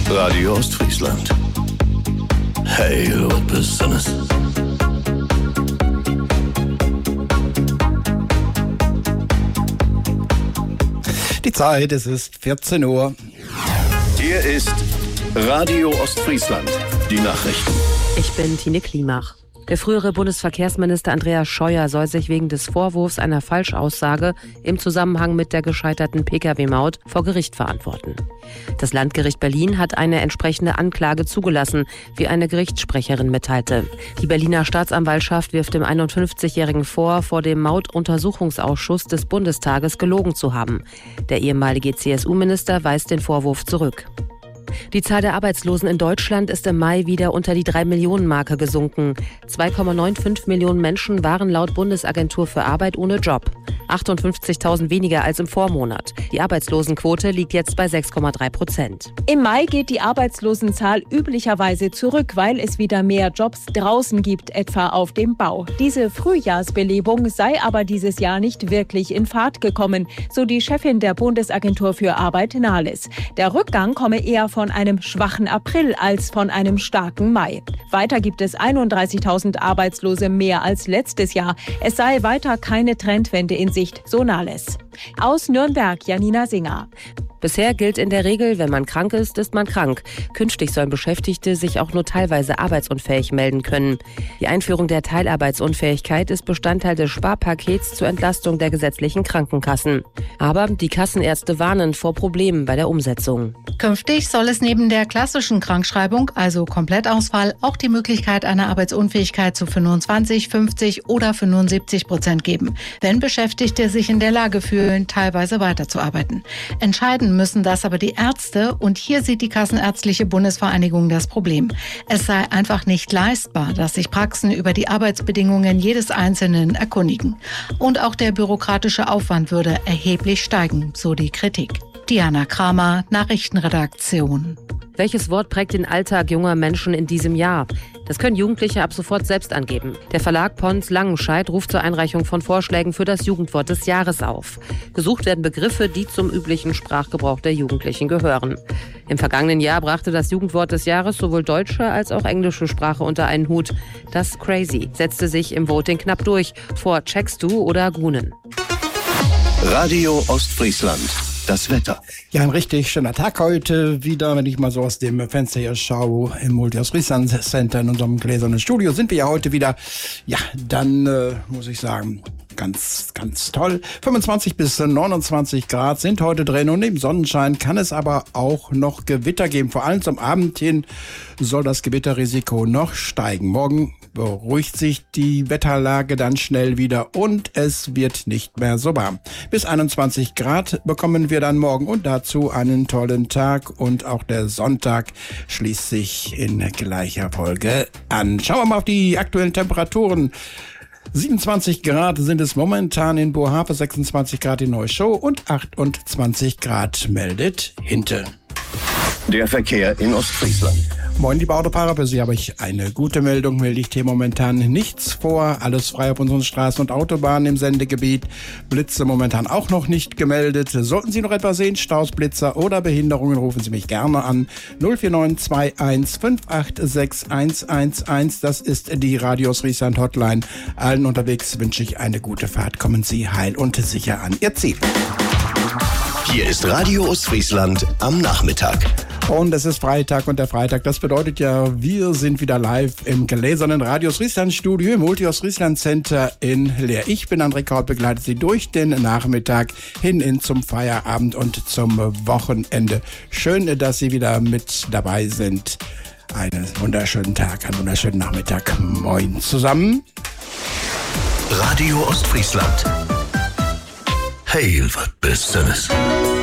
Radio Ostfriesland. Hail, what business? Die Zeit, es ist 14 Uhr. Hier ist Radio Ostfriesland. Die Nachrichten. Ich bin Tine Klimach. Der frühere Bundesverkehrsminister Andreas Scheuer soll sich wegen des Vorwurfs einer Falschaussage im Zusammenhang mit der gescheiterten Pkw-Maut vor Gericht verantworten. Das Landgericht Berlin hat eine entsprechende Anklage zugelassen, wie eine Gerichtssprecherin mitteilte. Die Berliner Staatsanwaltschaft wirft dem 51-Jährigen vor dem Mautuntersuchungsausschuss des Bundestages gelogen zu haben. Der ehemalige CSU-Minister weist den Vorwurf zurück. Die Zahl der Arbeitslosen in Deutschland ist im Mai wieder unter die 3-Millionen-Marke gesunken. 2,95 Millionen Menschen waren laut Bundesagentur für Arbeit ohne Job. 58.000 weniger als im Vormonat. Die Arbeitslosenquote liegt jetzt bei 6,3%. Im Mai geht die Arbeitslosenzahl üblicherweise zurück, weil es wieder mehr Jobs draußen gibt, etwa auf dem Bau. Diese Frühjahrsbelebung sei aber dieses Jahr nicht wirklich in Fahrt gekommen, so die Chefin der Bundesagentur für Arbeit Nahles. Der Rückgang komme eher von einem schwachen April als von einem starken Mai. Weiter gibt es 31.000 Arbeitslose mehr als letztes Jahr. Es sei weiter keine Trendwende in Sicht, so Nahles. Aus Nürnberg, Janina Singer. Bisher gilt in der Regel, wenn man krank ist, ist man krank. Künftig sollen Beschäftigte sich auch nur teilweise arbeitsunfähig melden können. Die Einführung der Teilarbeitsunfähigkeit ist Bestandteil des Sparpakets zur Entlastung der gesetzlichen Krankenkassen. Aber die Kassenärzte warnen vor Problemen bei der Umsetzung. Künftig soll es neben der klassischen Krankschreibung, also Komplettausfall, auch die Möglichkeit einer Arbeitsunfähigkeit zu 25, 50 oder 75% geben, wenn Beschäftigte sich in der Lage fühlen, teilweise weiterzuarbeiten. Entscheiden müssen das aber die Ärzte, und hier sieht die Kassenärztliche Bundesvereinigung das Problem. Es sei einfach nicht leistbar, dass sich Praxen über die Arbeitsbedingungen jedes Einzelnen erkundigen. Und auch der bürokratische Aufwand würde erheblich steigen, so die Kritik. Diana Kramer, Nachrichtenredaktion. Welches Wort prägt den Alltag junger Menschen in diesem Jahr? Das können Jugendliche ab sofort selbst angeben. Der Verlag Pons Langenscheidt ruft zur Einreichung von Vorschlägen für das Jugendwort des Jahres auf. Gesucht werden Begriffe, die zum üblichen Sprachgebrauch der Jugendlichen gehören. Im vergangenen Jahr brachte das Jugendwort des Jahres sowohl deutsche als auch englische Sprache unter einen Hut. Das Crazy setzte sich im Voting knapp durch vor Checkst du oder Gunen. Radio Ostfriesland. Das Wetter. Ja, ein richtig schöner Tag heute wieder, wenn ich mal so aus dem Fenster hier schaue im Multi-Ostfriesland Center in unserem gläsernen Studio. Sind wir ja heute wieder, ja, dann muss ich sagen, ganz, ganz toll. 25 bis 29 Grad sind heute drin und im Sonnenschein kann es aber auch noch Gewitter geben. Vor allem zum Abend hin soll das Gewitterrisiko noch steigen. Morgen beruhigt sich die Wetterlage dann schnell wieder und es wird nicht mehr so warm. Bis 21 Grad bekommen wir dann morgen und dazu einen tollen Tag, und auch der Sonntag schließt sich in gleicher Folge an. Schauen wir mal auf die aktuellen Temperaturen. 27 Grad sind es momentan in Bohafe, 26 Grad in Neuschow und 28 Grad meldet Hinte. Der Verkehr in Ostfriesland. Moin, liebe Autofahrer, für Sie habe ich eine gute Meldung. Mir liegt hier momentan nichts vor. Alles frei auf unseren Straßen und Autobahnen im Sendegebiet. Blitze momentan auch noch nicht gemeldet. Sollten Sie noch etwas sehen, Staus, Blitzer oder Behinderungen, rufen Sie mich gerne an. 04921 586 111. Das ist die Radio Ostfriesland Hotline. Allen unterwegs wünsche ich eine gute Fahrt. Kommen Sie heil und sicher an Ihr Ziel. Hier ist Radio Ostfriesland am Nachmittag. Und es ist Freitag, und der Freitag, das bedeutet ja, wir sind wieder live im gläsernen Radio Ostfriesland Studio im Multi-Ostfriesland Center in Leer. Ich bin André Kaut, begleite Sie durch den Nachmittag hin zum Feierabend und zum Wochenende. Schön, dass Sie wieder mit dabei sind. Einen wunderschönen Tag, einen wunderschönen Nachmittag. Moin zusammen. Radio Ostfriesland. Hail, was Business.